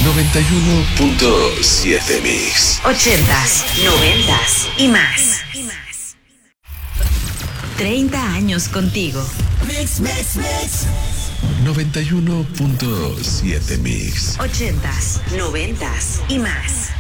91.7 Mix. 80s, 90s y más. 30 años contigo. Mix, mix, mix. 91.7 Mix. 80s, 90s y más.